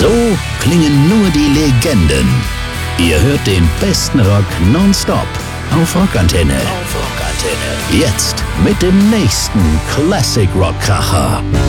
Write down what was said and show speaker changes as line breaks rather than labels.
So klingen nur die Legenden. Ihr hört den besten Rock nonstop auf Rockantenne. Jetzt mit dem nächsten Classic Rock Kracher.